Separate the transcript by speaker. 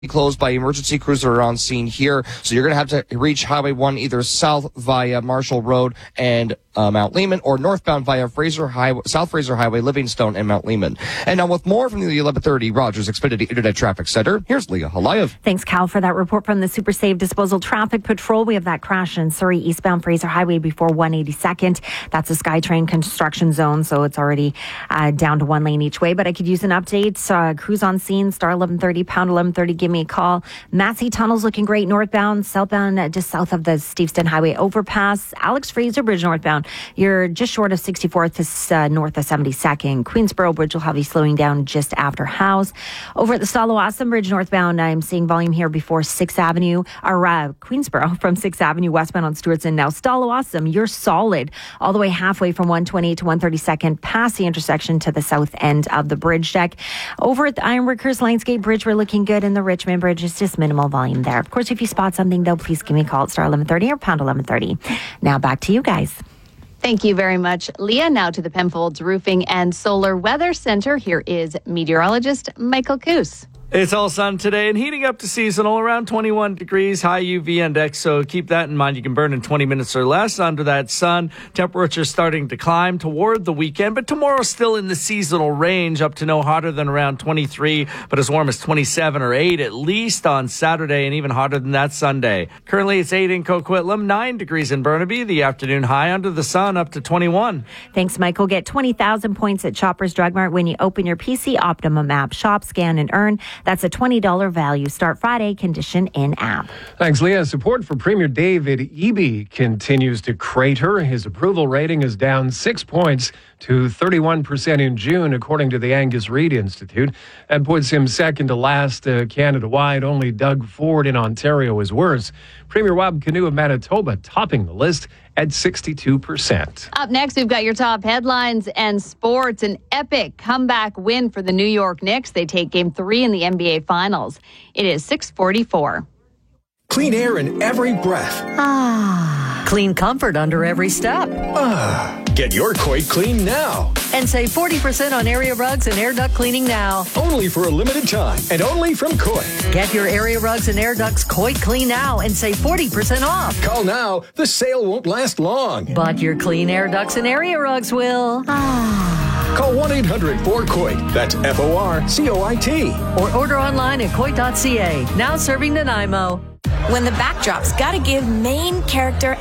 Speaker 1: closed by emergency crews that are on scene here. So you're going to have to reach Highway 1 either south via Marshall Road and Mount Lehman, or northbound via South Fraser Highway, Livingstone, and Mount Lehman. And now with more from the 1130 Rogers Xfinity Internet Traffic Center, here's Leah Halayev.
Speaker 2: Thanks, Cal, for that report from the Super Save Disposal Traffic Patrol. We have that crash in Surrey, eastbound Fraser Highway before 182nd. That's a SkyTrain construction zone, so it's already down to one lane each way. But I could use an update. Crews on scene, star 1130, pound 1130, give me a call. Massey Tunnel's looking great northbound, southbound, just south of the Steveston Highway overpass. Alex Fraser Bridge northbound, you're just short of 64th to north of 72nd. Queensboro Bridge will have you slowing down just after House. Over at the Stallawasam Bridge northbound, I'm seeing volume here before 6th Avenue, or Queensboro from 6th Avenue westbound on Stewartson. Now Stallawasam, you're solid all the way halfway from 128 to 132nd past the intersection to the south end of the bridge deck. Over at the Ironworkers Lionsgate Bridge, we're looking good. In the Richmond Bridge, it's just minimal volume there. Of course, if you spot something, though, please give me a call at star 1130 or pound 1130. Now back to you guys.
Speaker 3: Thank you very much, Leah. Now to the Penfolds Roofing and Solar Weather Center. Here is meteorologist Michael Coos.
Speaker 4: It's all sun today and heating up to seasonal, around 21 degrees, high UV index. So keep that in mind. You can burn in 20 minutes or less under that sun. Temperatures starting to climb toward the weekend, but tomorrow still in the seasonal range, up to no hotter than around 23, but as warm as 27 or 8 at least on Saturday, and even hotter than that Sunday. Currently it's 8 in Coquitlam, 9 degrees in Burnaby. The afternoon high under the sun up to 21.
Speaker 2: Thanks, Michael. Get 20,000 points at Shoppers Drug Mart when you open your PC Optimum app. Shop, scan, and earn. That's a $20 value. Start Friday. Condition in app.
Speaker 5: Thanks, Leah. Support for Premier David Eby continues to crater. His approval rating is down 6 points to 31% in June, according to the Angus Reid Institute. That puts him second to last Canada-wide. Only Doug Ford in Ontario is worse. Premier Wab Kinew of Manitoba topping the list at 62%.
Speaker 3: Up next, we've got your top headlines and sports. An epic comeback win for the New York Knicks. They take Game 3 in the NBA Finals. It is 6:44.
Speaker 6: Clean air in every breath.
Speaker 7: Clean comfort under every step.
Speaker 6: Get your Coit clean now.
Speaker 7: And save 40% on area rugs and air duct cleaning now.
Speaker 6: Only for a limited time and only from Coit.
Speaker 7: Get your area rugs and air ducts Coit clean now and save 40% off.
Speaker 6: Call now. The sale won't last long.
Speaker 7: But your clean air ducts and area rugs will.
Speaker 6: Call 1-800-4COIT. That's FORCOIT.
Speaker 7: Or order online at Coit.ca. Now serving Nanaimo.
Speaker 8: When the backdrop's got to give main character